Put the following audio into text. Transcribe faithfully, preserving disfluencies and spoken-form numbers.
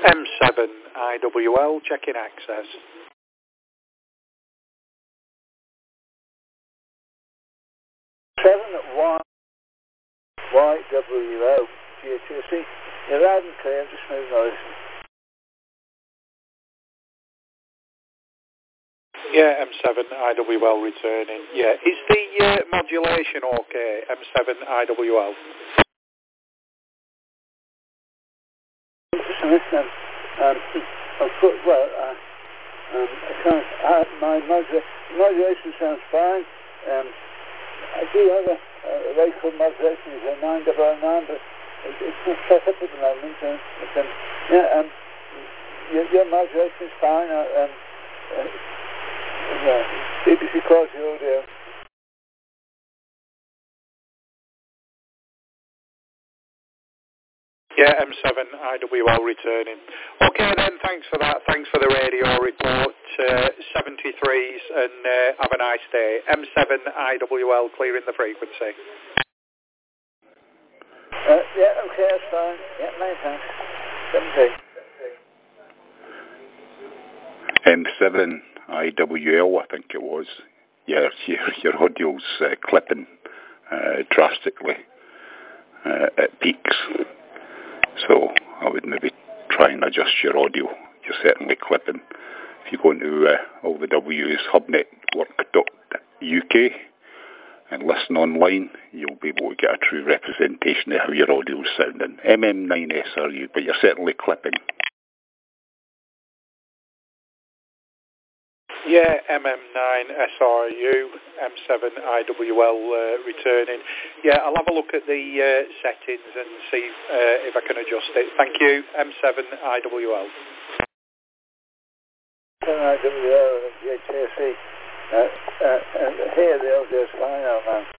M seven I W L, checking access. seven one Y W L, G H A C. You're loud and clear, just smooth noise. Yeah, M seven I W L returning. Yeah, is the uh, modulation okay, M seven I W L? Just a minute, um, um, of course, well, uh, um, I can't, uh, my modula- modulation sounds fine. Um, I do have a, a very good modulation, it's a nine double nine, but it, it's not set up at the moment. Uh, but, um, yeah, um, your, your modulation is fine. Uh, um, uh, yeah, B B C quality audio. Yeah, M seven I W L returning. Okay then, thanks for that. Thanks for the radio report. Uh, seventy-threes and uh, have a nice day. M seven I W L clearing the frequency. Uh, yeah, okay, that's fine. Yeah, many thanks. seventy. M seven I W L, I think it was. Yeah, your, your audio's uh, clipping uh, drastically uh, at peaks. So I would maybe try and adjust your audio. You're certainly clipping. If you go into uh, all the W's, hubnetwork dot U K, and listen online, you'll be able to get a true representation of how your audio's sounding. M M nine S R U, but you're certainly clipping. Yeah, M M nine S R U, M seven I W L uh, returning. Yeah, I'll have a look at the uh, settings and see uh, if I can adjust it. Thank you, M seven I W L. seven I W L and G H A C. Uh, uh, and here the audio is fine now, man.